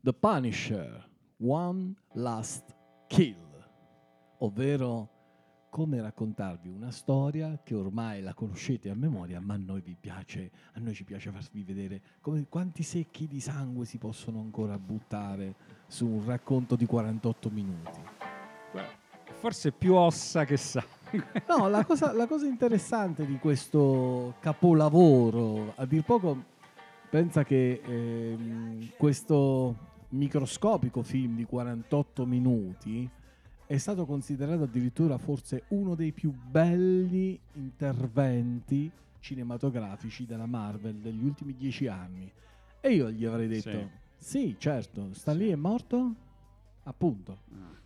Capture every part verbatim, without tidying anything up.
The Punisher, One Last Kill, ovvero come raccontarvi una storia che ormai la conoscete a memoria, ma a noi vi piace, a noi ci piace farvi vedere come, quanti secchi di sangue si possono ancora buttare su un racconto di quarantotto minuti. Forse più ossa che sangue. No, la cosa, la cosa interessante di questo capolavoro, a dir poco, pensa che ehm, questo microscopico film di quarantotto minuti è stato considerato addirittura forse uno dei più belli interventi cinematografici della Marvel degli ultimi dieci anni. E io gli avrei detto, sì, sì certo, Stan Lee è morto? Appunto.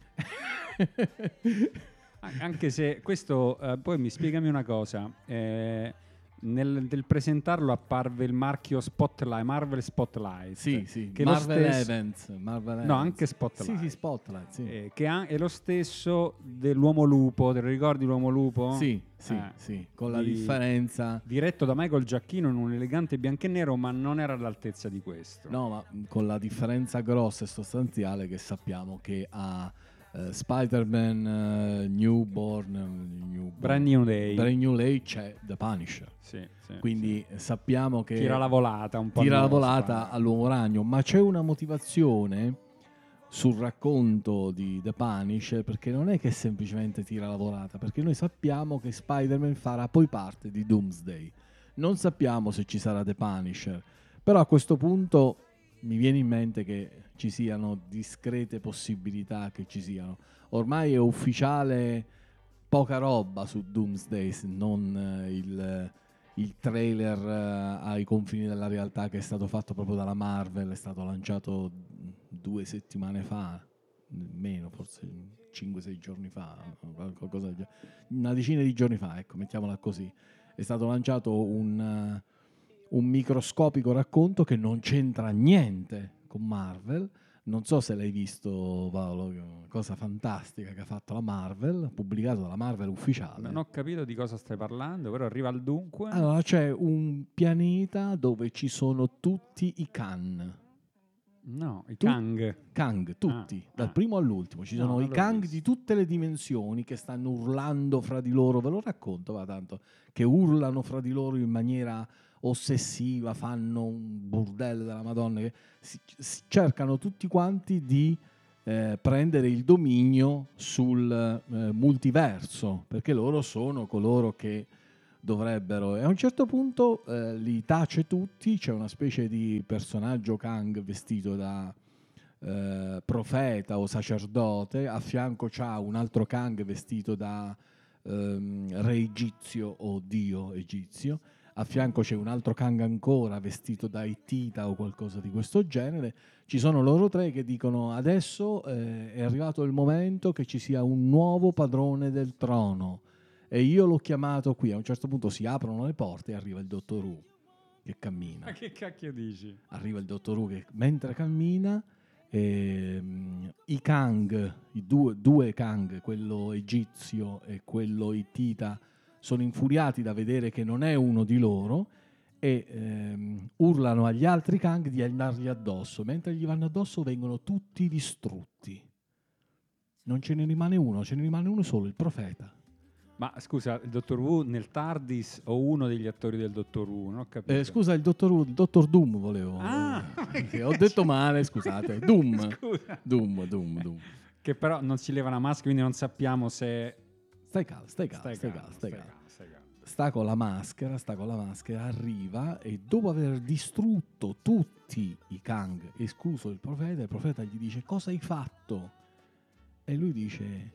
Anche se questo, eh, poi mi spiegami una cosa, eh, nel, nel presentarlo apparve il marchio Spotlight, Marvel Spotlight. Sì, sì, che Marvel stesso, Events. Marvel no, Events. anche Spotlight. Sì, sì, Spotlight, sì. Eh, che ha, è lo stesso dell'Uomo Lupo, te lo ricordi l'Uomo Lupo? Sì, sì, eh, sì, con la di, differenza... Diretto da Michael Giacchino in un elegante bianco e nero, ma non era all'altezza di questo. No, ma con la differenza grossa e sostanziale che sappiamo che ha... Uh, Spider-Man uh, Newborn, uh, Newborn Brand New Day Brand New Day c'è The Punisher, sì, sì, quindi sì. sappiamo che tira la volata un po' tira la volata all'uomo ragno, ma c'è una motivazione sul racconto di The Punisher, perché non è che semplicemente tira la volata, perché noi sappiamo che Spider-Man farà poi parte di Doomsday, non sappiamo se ci sarà The Punisher, però a questo punto mi viene in mente che ci siano discrete possibilità che ci siano. Ormai è ufficiale poca roba su Doomsday, non eh, il, il trailer eh, ai confini della realtà che è stato fatto proprio dalla Marvel, è stato lanciato due settimane fa, meno, forse cinque sei giorni fa, qualcosa, una decina di giorni fa, ecco, mettiamola così. È stato lanciato un... Uh, un microscopico racconto che non c'entra niente con Marvel. Non so se l'hai visto, Paolo, cosa fantastica che ha fatto la Marvel, pubblicato dalla Marvel ufficiale. Non ho capito di cosa stai parlando, però arriva al dunque. Allora, c'è un pianeta dove ci sono tutti i Kang. No, i Tu- Kang. Kang, tutti, ah, dal ah. primo all'ultimo. Ci No, sono i Kang visto. di tutte le dimensioni che stanno urlando fra di loro. Ve lo racconto, va tanto, che urlano fra di loro in maniera ossessiva, fanno un bordello della Madonna, che si, si cercano tutti quanti di eh, prendere il dominio sul eh, multiverso, perché loro sono coloro che dovrebbero, e a un certo punto eh, li tace tutti. C'è una specie di personaggio Kang vestito da eh, profeta o sacerdote, a fianco c'ha un altro Kang vestito da ehm, re egizio o dio egizio, a fianco c'è un altro Kang ancora vestito da Ittita o qualcosa di questo genere. Ci sono loro tre che dicono: adesso eh, è arrivato il momento che ci sia un nuovo padrone del trono, e io l'ho chiamato qui. A un certo punto si aprono le porte e arriva il Dottor Who che cammina. Ma che cacchio dici? Arriva il Dottor Who che mentre cammina, ehm, i Kang, i due, due Kang, quello egizio e quello ittita, sono infuriati da vedere che non è uno di loro e ehm, urlano agli altri Kang di andargli addosso. Mentre gli vanno addosso vengono tutti distrutti. Non ce ne rimane uno, ce ne rimane uno solo, il profeta. Ma scusa, il Dottor Who nel TARDIS o uno degli attori del Dottor Who? Non ho capito. Eh, scusa, il Dottor Who, il Dottor Doom volevo. Ah, sì, ho detto male, scusate. Doom. Scusa. Doom, Doom, Doom. Che però non si leva la maschera, quindi non sappiamo se... Stai calmo, stai calmo, stai calmo, stai calmo. Stai calmo. Sta con la maschera, sta con la maschera, arriva e dopo aver distrutto tutti i Kang, escluso il profeta, il profeta gli dice: cosa hai fatto? E lui dice: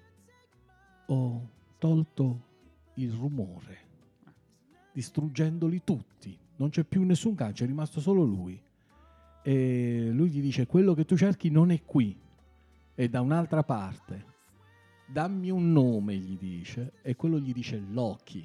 ho tolto il rumore, distruggendoli tutti. Non c'è più nessun Kang, c'è rimasto solo lui. E lui gli dice: quello che tu cerchi non è qui, è da un'altra parte. Dammi un nome, gli dice, e quello gli dice Loki.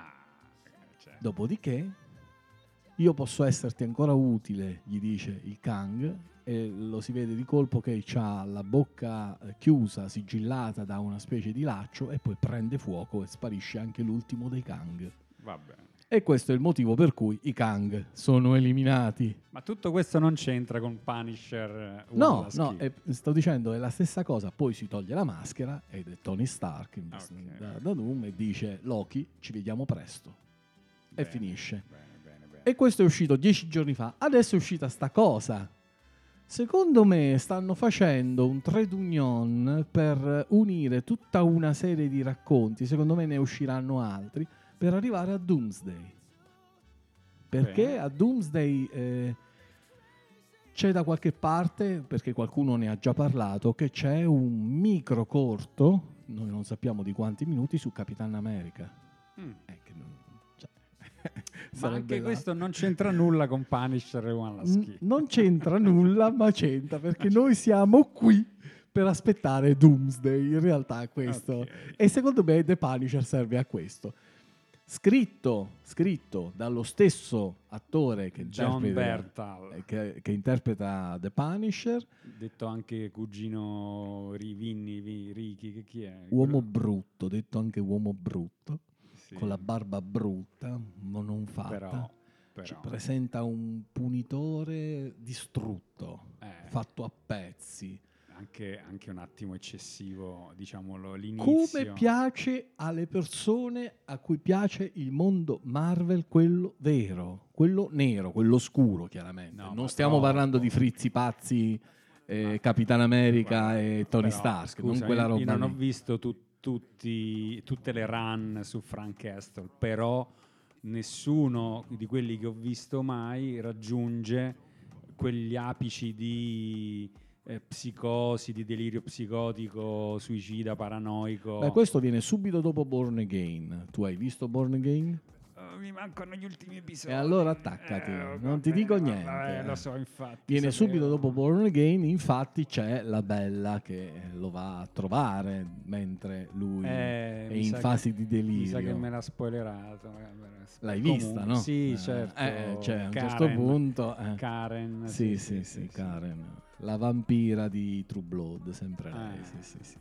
Dopodiché io posso esserti ancora utile, gli dice il Kang, e lo si vede di colpo che ha la bocca chiusa, sigillata da una specie di laccio, e poi prende fuoco e sparisce anche l'ultimo dei Kang. Va bene. E questo è il motivo per cui i Kang sono eliminati. Ma tutto questo non c'entra con Punisher? No, Wallace no, Key? è- sto dicendo è la stessa cosa. Poi si toglie la maschera ed è Tony Stark in- Ok. da, da Doom e dice Loki, ci vediamo presto. Bene, E finisce. Bene, bene, bene. E questo è uscito dieci giorni fa. Adesso è uscita sta cosa. Secondo me stanno facendo un trade union per unire tutta una serie di racconti. Secondo me ne usciranno altri per arrivare a Doomsday. Perché Bene. a Doomsday eh, c'è da qualche parte, perché qualcuno ne ha già parlato, che c'è un micro corto, noi non sappiamo di quanti minuti, su Capitan America. Mm. Eh, che non- cioè, Ma sarebbe anche la- questo non c'entra nulla con Punisher e Wallace N- Key. non c'entra nulla, ma c'entra perché noi siamo qui per aspettare Doomsday. In realtà è questo. Ok. E secondo me The Punisher serve a questo. Scritto, scritto dallo stesso attore che John interpreta, Bertal, eh, che, che interpreta The Punisher, detto anche cugino Rivinni, Vi- Ricky, che chi è? uomo Quello- brutto, detto anche uomo brutto, Sì, con la barba brutta, ma non fatta. però, Ci però presenta un punitore distrutto, eh, fatto a pezzi. anche, anche un attimo eccessivo, diciamolo, l'inizio. Come piace alle persone a cui piace il mondo Marvel, quello vero, quello nero, quello scuro, chiaramente. No, non ma stiamo troppo. parlando di frizzi pazzi, eh, Ma- Capitan America guarda, e Tony però, Stark, scusa, non quella io- roba io non ho lì. visto tu- tutti, tutte le run su Frank Castle, però nessuno di quelli che ho visto mai raggiunge quegli apici di eh, psicosi, di delirio psicotico, suicida, paranoico. Beh, questo viene subito dopo Born Again. Tu hai visto Born Again? Oh, mi mancano gli ultimi episodi. E allora attaccati, Eh, non ti vabbè, dico vabbè, niente, eh. lo so, infatti. Viene sapevo. subito dopo Born Again, infatti c'è la bella che lo va a trovare mentre lui Eh, è mi in sa fasi che- di delirio. Mi sa che me l'ha spoilerato. L'hai Comunque, vista, no? Sì, Eh, certo. eh, cioè, a un Karen, certo punto... eh. Karen. Sì, sì, sì, Karen. La vampira di True Blood, sempre lei, Ah. sì, sì, sì.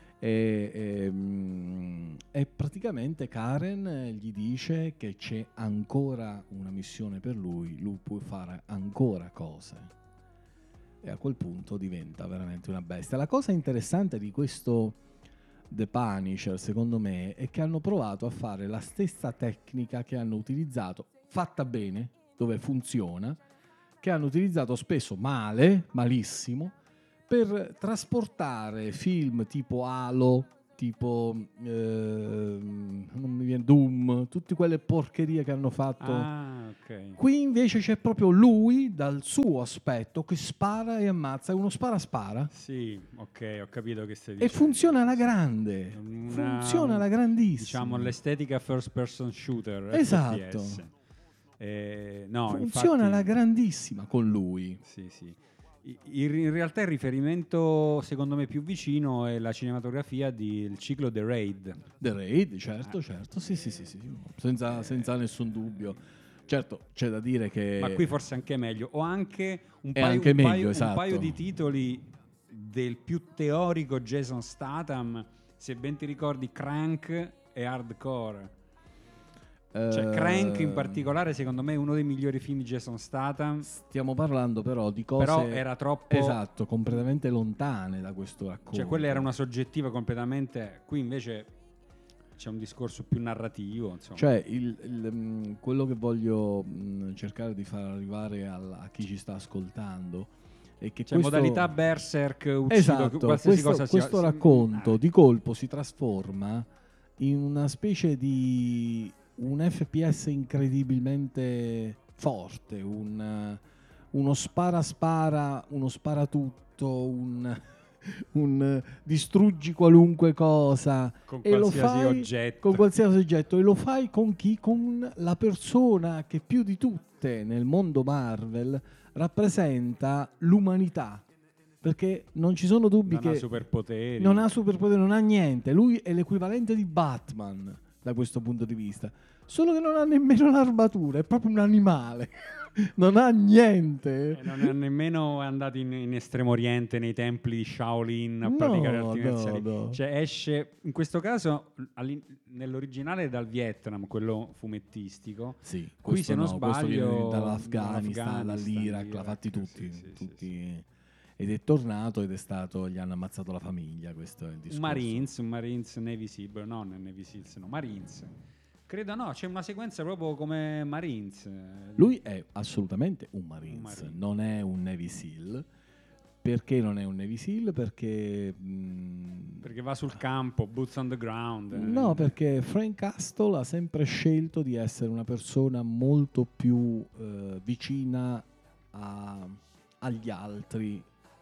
E, e, mm, e praticamente Karen eh, gli dice che c'è ancora una missione per lui, lui può fare ancora cose. E a quel punto diventa veramente una bestia. La cosa interessante di questo The Punisher, secondo me, è che hanno provato a fare la stessa tecnica che hanno utilizzato, fatta bene, dove funziona, che hanno utilizzato spesso male, malissimo, per trasportare film tipo Halo, tipo ehm, non mi viene Doom, tutte quelle porcherie che hanno fatto. Ah, ok. Qui invece c'è proprio lui dal suo aspetto che spara e ammazza, è uno spara spara Sì, ok, ho capito che stai e dicendo. funziona alla grande. Una- funziona alla grandissima. Diciamo l'estetica first person shooter. Esatto. F P S. Eh, no, funziona infatti- alla grandissima con lui. Sì, sì. I- In in realtà il riferimento secondo me più vicino è la cinematografia del ciclo The Raid. The Raid, certo, Ah. certo, sì, sì, sì, sì, senza, senza nessun dubbio. Certo, c'è da dire che... Ma qui forse anche meglio. O anche un, È paio, anche un, meglio, paio, un esatto. paio di titoli del più teorico Jason Statham, se ben ti ricordi Crank e Hardcore. Cioè eh, Crank in particolare secondo me è uno dei migliori film di Jason Statham, Stiamo parlando però di cose... però era troppo... Esatto, completamente lontane da questo racconto. Cioè quella era una soggettiva completamente... Qui invece c'è un discorso più narrativo, insomma. Cioè, il- il, mm, quello che voglio mm, cercare di far arrivare al- a chi ci sta ascoltando è che Cioè, questo... modalità Berserk, uccido Esatto, qualsiasi questo, cosa sia- questo si- racconto ah, di colpo si trasforma in una specie di un F P S incredibilmente forte, un, uno spara spara, uno sparatutto, un, un distruggi qualunque cosa con e lo qualsiasi fai oggetto. con qualsiasi oggetto, e lo fai con chi? Con la persona che più di tutte nel mondo Marvel rappresenta l'umanità, perché non ci sono dubbi non che ha superpoteri. non ha superpoteri, non ha niente. Lui è l'equivalente di Batman da questo punto di vista, solo che non ha nemmeno l'armatura, è proprio un animale. non ha niente. E non è nemmeno andato in, in Estremo Oriente, nei templi di Shaolin a praticare No, arti no, marziali. no. Cioè esce, in questo caso, all'in- nell'originale dal Vietnam, quello fumettistico. Sì, Qui, se non no, questo viene sbaglio, dall'Afghanistan, dall'Iraq, l'ha fatti l'Iraq, tutti, sì, sì, tutti. sì, Ed è tornato ed è stato, gli hanno ammazzato la famiglia, questo è il sì. Un discorso. Marines, un Marines Navy Seal, no, non Navy Seals, no, Marines. Credo no, c'è una sequenza proprio come Marines. Lui è assolutamente un Marines, Un Marine. non è un Navy SEAL. Perché non è un Navy SEAL? Perché... mh, Perché va sul campo, boots on the ground. no, eh. perché Frank Castle ha sempre scelto di essere una persona molto più eh, vicina a- agli altri,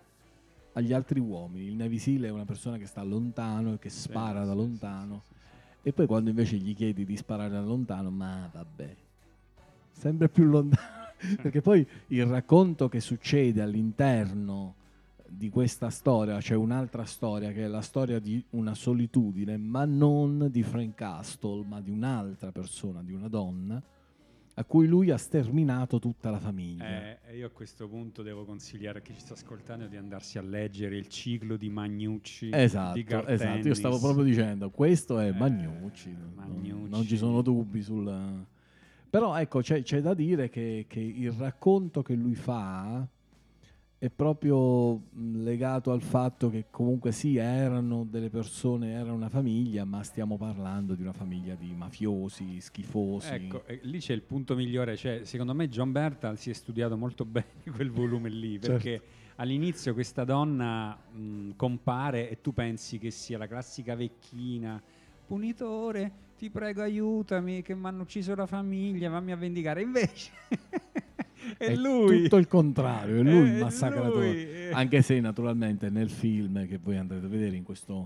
agli altri uomini. Il Navy SEAL è una persona che sta lontano e che Sì, spara da sì, lontano. sì, sì, sì, E poi quando invece gli chiedi di sparare da lontano, ma vabbè, sempre più lontano. sì. Perché poi il racconto che succede all'interno di questa storia, c'è un'altra storia che è la storia di una solitudine, ma non di Frank Castle, ma di un'altra persona, di una donna, a cui lui ha sterminato tutta la famiglia. Eh, e io a questo punto devo consigliare a chi ci sta ascoltando di andarsi a leggere il ciclo di Magnucci di Esatto, Garth esatto, io stavo Ennis. proprio dicendo, questo è Eh, Magnucci, non, Magnucci. non ci sono dubbi sul... Però ecco, c'è, c'è da dire che, che il racconto che lui fa è proprio mh, legato al fatto che comunque sì, erano delle persone, era una famiglia, ma stiamo parlando di una famiglia di mafiosi, schifosi. Ecco, e lì c'è il punto migliore, cioè secondo me John Bertal si è studiato molto bene quel volume lì, perché Certo. all'inizio questa donna mh, compare e tu pensi che sia la classica vecchina, punitore, ti prego aiutami che mi hanno ucciso la famiglia, fammi a vendicare, invece è, È lui, tutto il contrario, è lui il è massacratore. lui. Anche se naturalmente nel film che voi andrete a vedere in questo,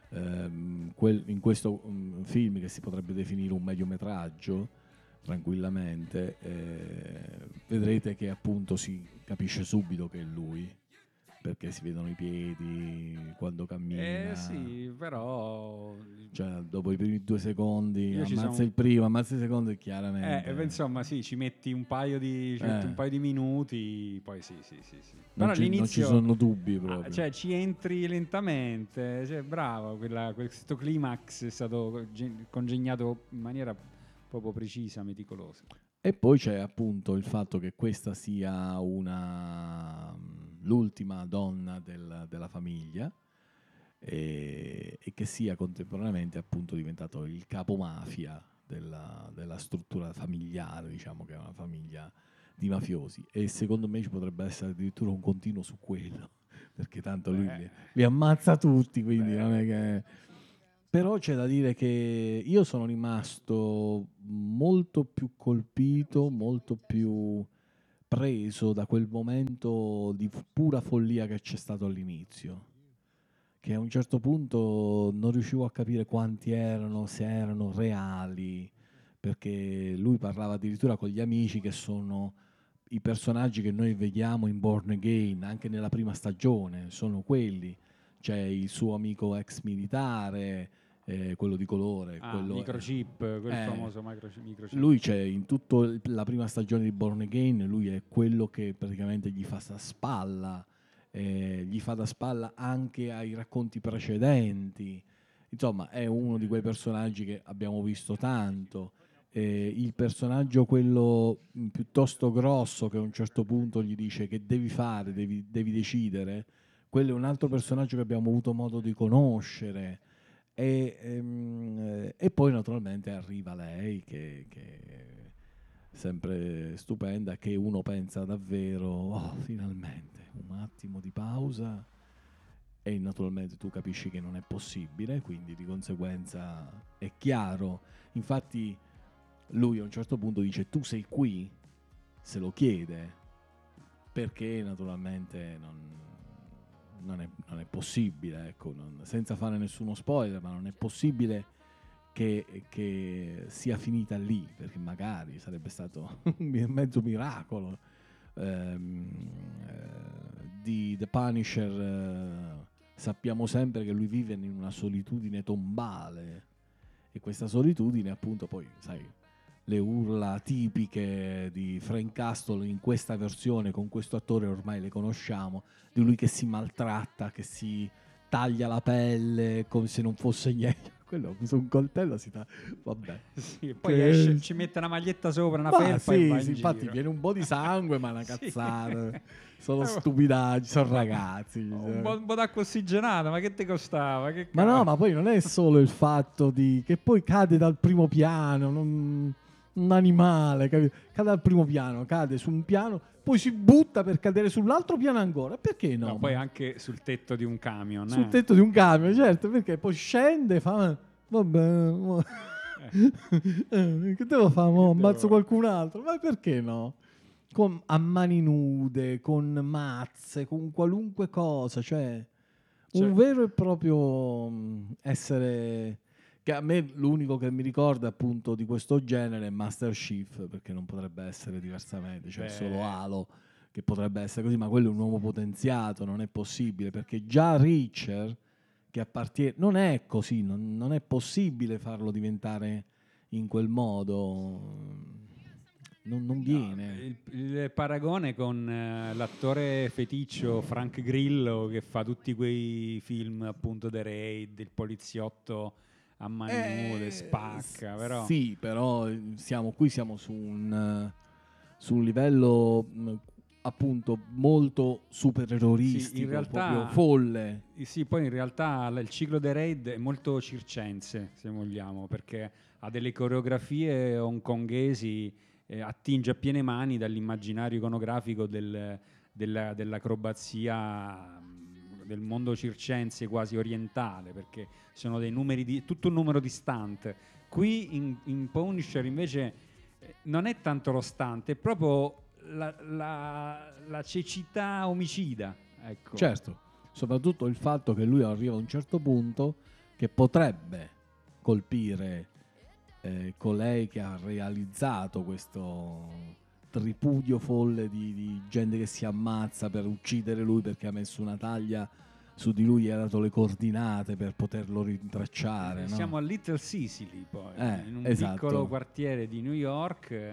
ehm, quel- in questo mm, film che si potrebbe definire un mediometraggio, tranquillamente, eh, vedrete che appunto si capisce subito che è lui, perché si vedono i piedi quando cammina. Eh sì, però Cioè, dopo i primi due secondi, io ci ammazza sono. il primo, ammazza il secondo e Eh, chiaramente... eh, insomma, sì, ci metti un paio di, ci metti un eh, paio di minuti, poi sì, sì, sì, sì. non, Però ci, non ci all'inizio, sono dubbi ah, proprio. cioè, ci entri lentamente, cioè, bravo, quella- questo climax è stato ge- congegnato in maniera proprio precisa, meticolosa. E poi c'è appunto il fatto che questa sia una, l'ultima donna del- della famiglia e, e che sia contemporaneamente appunto diventato il capomafia della, della struttura familiare, diciamo che è una famiglia di mafiosi. E secondo me ci potrebbe essere addirittura un continuo su quello, perché tanto lui Beh, li, li ammazza tutti, quindi beh, non è che... Però c'è da dire che io sono rimasto molto più colpito, molto più preso da quel momento di f- pura follia che c'è stato all'inizio, che a un certo punto non riuscivo a capire quanti erano, se erano reali, perché lui parlava addirittura con gli amici che sono i personaggi che noi vediamo in Born Again, anche nella prima stagione, sono quelli. C'è il suo amico ex militare, eh, quello di colore, ah, quello è- microchip, quel eh, famoso microchip. microchip. lui c'è in tutta la prima stagione di Born Again, lui è quello che praticamente gli fa da spalla, eh, gli fa da spalla anche ai racconti precedenti. Insomma, è uno di quei personaggi che abbiamo visto tanto. Eh, il personaggio, quello mh, piuttosto grosso, che a un certo punto gli dice che devi fare, devi, devi decidere, quello è un altro personaggio che abbiamo avuto modo di conoscere. E, ehm, eh, e poi naturalmente arriva lei che, che è sempre stupenda, che uno pensa davvero, oh, finalmente, un attimo di pausa e naturalmente tu capisci che non è possibile, quindi di conseguenza è chiaro. Infatti lui a un certo punto dice tu sei qui, se lo chiede, perché naturalmente non, non è, non è possibile, ecco, non- senza fare nessuno spoiler, ma non è possibile che, che sia finita lì, perché magari sarebbe stato un mezzo miracolo. Ehm, eh, di The Punisher eh, sappiamo sempre che lui vive in una solitudine tombale e questa solitudine appunto poi, sai, le urla tipiche di Frank Castle in questa versione, con questo attore ormai le conosciamo, di lui che si maltratta, che si taglia la pelle come se non fosse niente. Quello su un coltello si fa, vabbè. Sì, poi Che- esce, ci mette una maglietta sopra, una Ma felpa e sì, va in sì, infatti giro. viene un po' di sangue, ma una Sì. cazzata. Sono Eh, stupidaggini, sono ragazzi. Un po', un po' d'acqua ossigenata, ma che ti costava? Che Ma no, cavolo? ma poi non è solo il fatto di che poi cade dal primo piano, non- un animale, capito? Cade dal primo piano, cade su un piano, poi si butta per cadere sull'altro piano ancora. Perché no? No, poi ma- anche sul tetto di un camion. Sul eh. tetto di un camion, certo, perché poi scende, fa vabbè, mo- eh, che devo fare? Mo? Che devo Ammazzo fare? qualcun altro, ma perché no? Con, a mani nude, con mazze, con qualunque cosa, cioè Cioè- un vero e proprio mh, essere che a me l'unico che mi ricorda appunto di questo genere è Master Chief, perché non potrebbe essere diversamente, cioè Beh. solo Halo che potrebbe essere così, ma quello è un uomo potenziato, non è possibile, perché già Reacher che appartiene non è così, non, non è possibile farlo diventare in quel modo. Non, non viene. No, il, il paragone con eh, l'attore feticcio Frank Grillo che fa tutti quei film appunto The Raid, il poliziotto a mani Eh, nude, spacca, però Sì, però eh, siamo, qui siamo su un, eh, su un livello mh, appunto molto supereroristico, Sì, in realtà- proprio folle. Eh sì, poi in realtà l- il ciclo The Raid è molto circense, se vogliamo, perché ha delle coreografie hongkonghesi, eh, attinge a piene mani dall'immaginario iconografico del- della- dell'acrobazia mh, del mondo circense quasi orientale, perché sono dei numeri di, tutto un numero di stunt. Qui in, in Punisher invece eh, non è tanto lo stunt, è proprio la, la- la cecità omicida. Ecco. Certo, soprattutto il fatto che lui arriva a un certo punto che potrebbe colpire eh, colei che ha realizzato questo tripudio folle di, di gente che si ammazza per uccidere lui perché ha messo una taglia su di lui e ha dato le coordinate per poterlo rintracciare. no? Siamo a Little Sicily, poi, Eh, in un esatto. piccolo quartiere di New York, eh,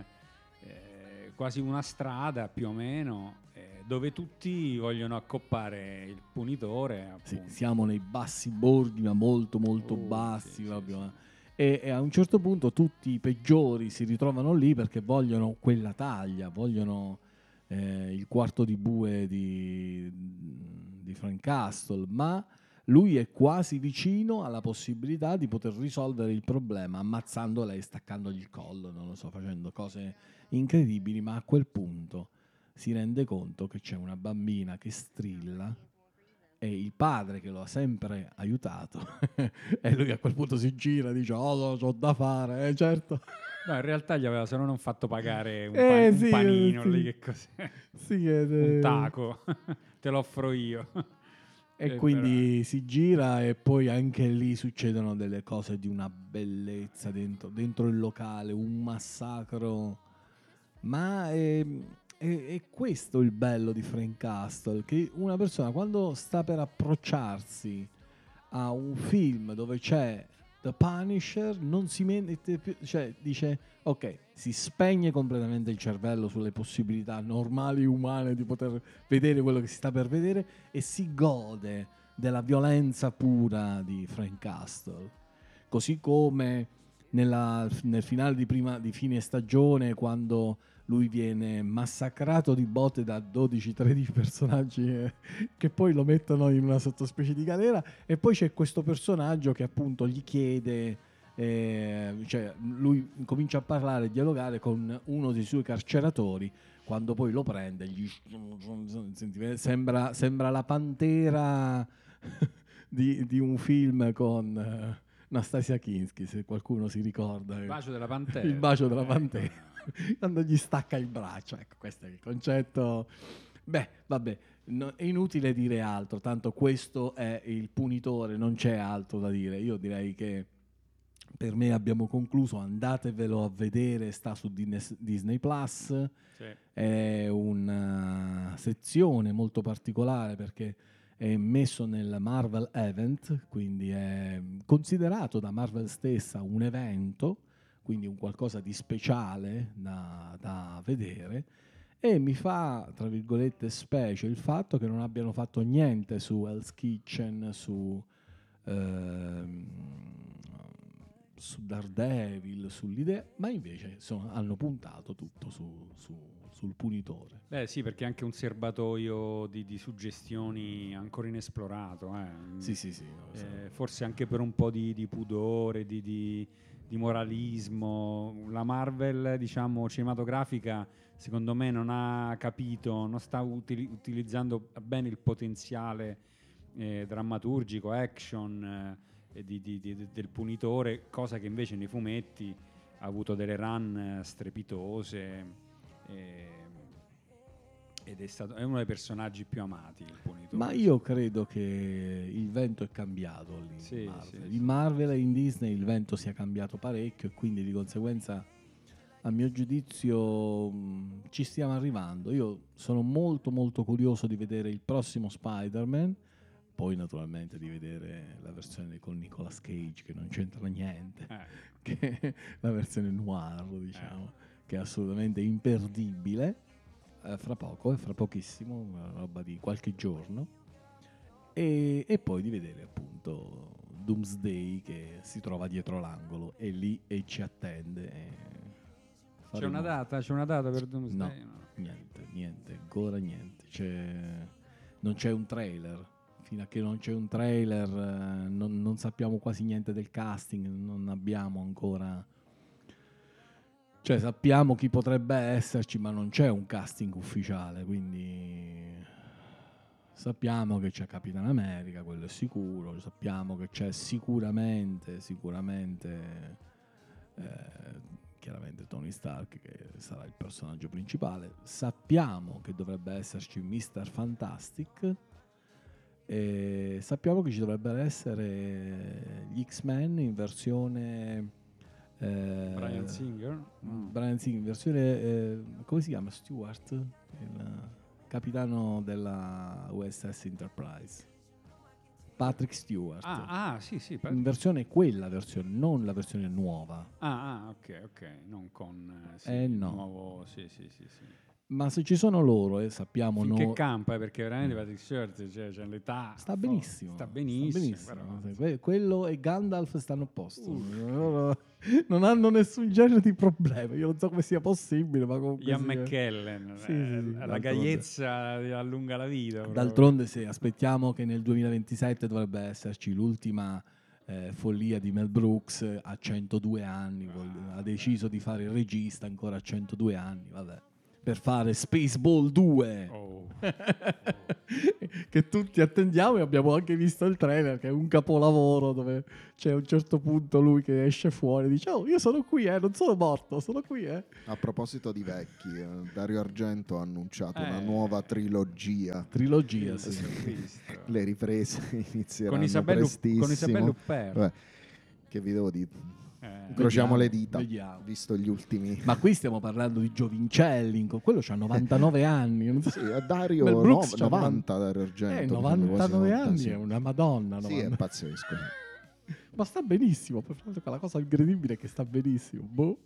quasi una strada più o meno, eh, dove tutti vogliono accoppare il punitore. Sì, appunto. siamo nei bassi borghi, ma molto molto Oh, bassi sì, sì, proprio. sì. eh. E, e a un certo punto tutti i peggiori si ritrovano lì perché vogliono quella taglia, vogliono eh, il quarto di bue di, di Frank Castle, ma lui è quasi vicino alla possibilità di poter risolvere il problema ammazzando lei, staccandogli il collo, non lo so, facendo cose incredibili, ma a quel punto si rende conto che c'è una bambina che strilla e il padre che lo ha sempre aiutato e lui a quel punto si gira e dice oh no, c'ho da fare, eh, certo. No, in realtà gli aveva solo non fatto pagare un, Eh, pan- un sì, panino, sì. lì che cos'è? Sì, ed è- Un taco, te lo offro io. E Eh, quindi si gira e poi anche lì succedono delle cose di una bellezza dentro, dentro il locale, un massacro. Ma è, è- è questo il bello di Frank Castle, che una persona quando sta per approcciarsi a un film dove c'è The Punisher non si mette più, cioè dice ok, si spegne completamente il cervello sulle possibilità normali umane di poter vedere quello che si sta per vedere e si gode della violenza pura di Frank Castle. Così come nella- nel finale di, prima, di fine stagione, quando lui viene massacrato di botte da dodici tredici personaggi eh, che poi lo mettono in una sottospecie di galera, e poi c'è questo personaggio che appunto gli chiede, eh, cioè lui comincia a parlare, a dialogare con uno dei suoi carceratori, quando poi lo prende gli senti, sembra, sembra la pantera di, di un film con eh, Nastasia Kinski, se qualcuno si ricorda. Il bacio della pantera. Il bacio della Ecco. pantera. Quando gli stacca il braccio, ecco, questo è il concetto. Beh, vabbè, no- è inutile dire altro, tanto questo è il punitore, non c'è altro da dire. Io direi che per me abbiamo concluso, andatevelo a vedere, sta su Dis- Disney Plus, Sì. è una sezione molto particolare perché è messo nel Marvel Event, quindi è considerato da Marvel stessa un evento, quindi un qualcosa di speciale da, da vedere. E mi fa, tra virgolette, specie il fatto che non abbiano fatto niente su Hell's Kitchen, su, ehm, su Daredevil, sull'idea, ma invece sono- hanno puntato tutto su- su- sul punitore. Beh sì, perché è anche un serbatoio di, di suggestioni ancora inesplorato. Eh. Sì, sì, sì. lo so. Eh, forse anche per un po' di, di pudore, di, di- di moralismo. La Marvel, diciamo, cinematografica, secondo me non ha capito, non sta utili- utilizzando bene il potenziale eh, drammaturgico, action eh, di- di- di- del punitore, cosa che invece nei fumetti ha avuto delle run eh, strepitose. eh, ed è stato è uno dei personaggi più amati, il punitore. Ma io credo che il vento è cambiato lì Sì, in Marvel. sì, sì. In Marvel e in Disney il vento sia cambiato parecchio e quindi di conseguenza, a mio giudizio, mh, ci stiamo arrivando. Io sono molto molto curioso di vedere il prossimo Spider-Man, poi naturalmente di vedere la versione con Nicolas Cage che non c'entra niente, Eh, che è la versione noir, diciamo, che è assolutamente imperdibile. Eh, fra poco, eh, fra pochissimo, una roba di qualche giorno, e, e poi di vedere appunto Doomsday che si trova dietro l'angolo, è lì e ci attende. e c'è faremo- una data, c'è una data per No, Doomsday? No. niente, niente, ancora niente. C'è- non c'è un trailer. Fino a che non c'è un trailer, eh, non, non sappiamo quasi niente del casting, non abbiamo ancora. Cioè sappiamo chi potrebbe esserci, ma non c'è un casting ufficiale, quindi sappiamo che c'è Capitan America, quello è sicuro, sappiamo che c'è sicuramente, sicuramente, eh, chiaramente Tony Stark che sarà il personaggio principale, sappiamo che dovrebbe esserci mister Fantastic, e sappiamo che ci dovrebbero essere gli X-Men in versione... eh, Bryan Singer? No. Bryan Singer, in versione eh, come si chiama? Stewart, il capitano della U S S Enterprise, Patrick Stewart. Ah, ah, sì, sì. per- In versione quella versione, non la versione nuova. Ah, ah, ok, ok, non con eh, sì, Eh, il no. nuovo, sì, sì, sì, sì. Ma se ci sono loro e sappiamo Finché noi, campa, eh, perché veramente Patrick Stewart, cioè, c'è l'età. sta fo- benissimo, Sta benissimo. sta però- benissimo. Que- quello e Gandalf stanno a posto. Uff. Loro non hanno nessun genere di problema. Io non so come sia possibile, ma comunque Ian sia- McKellen, Sì, eh, sì, sì, la d'altronde. gaiezza allunga la vita. proprio. D'altronde, se aspettiamo che nel duemilaventisette dovrebbe esserci l'ultima eh, follia di Mel Brooks a centodue anni, vol- ha deciso di fare il regista ancora a centodue anni, vabbè, per fare Spaceball due. Oh. Che tutti attendiamo, e abbiamo anche visto il trailer che è un capolavoro dove c'è a un certo punto lui che esce fuori e dice: oh, io sono qui, eh, non sono morto, sono qui, eh. A proposito di vecchi, eh, Dario Argento ha annunciato una Eh. nuova trilogia. Trilogia, Gesù sì. Cristo. Le riprese inizieranno Con Isabelle, Lu- prestissimo. con Isabelle Huppert. Vabbè, che vi devo dire? Eh. Incrociamo Vediamo, le dita, vediamo. visto gli ultimi. Ma qui stiamo parlando di giovincelli, in co- quello c'ha novantanove anni. Non so- Sì, a Dario Mel no, Brooks c'ha novanta Dario Argento. Eh, mi sembra, quasi novantanove novanta, anni sì. è una madonna. Sì, è novanta. pazzesco. Ma sta benissimo, per fare quella cosa incredibile è che sta benissimo. Boh.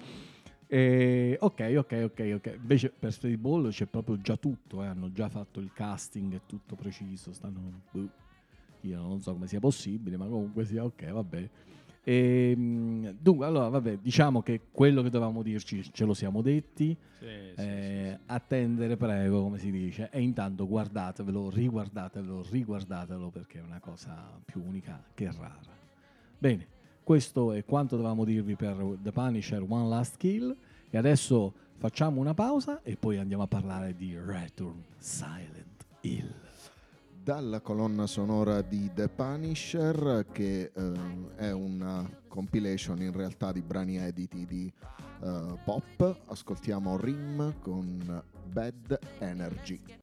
E, ok, ok, ok, ok. Invece per Spaceball c'è proprio già tutto, eh. Hanno già fatto il casting, è tutto preciso. Stanno, boh. Io non so come sia possibile, ma comunque sia ok, vabbè. E, mh, dunque, allora, vabbè, diciamo che quello che dovevamo dirci ce lo siamo detti. Sì, sì, Eh, sì, sì. attendere, prego, come si dice, e intanto guardatevelo, riguardatevelo, riguardatelo, perché è una cosa più unica che rara. Bene, questo è quanto dovevamo dirvi per The Punisher One Last Kill, e adesso facciamo una pausa e poi andiamo a parlare di Return Silent Hill. Dalla colonna sonora di The Punisher, che eh, è una compilation in realtà di brani editi di eh, pop, ascoltiamo Rim con Bad Energy.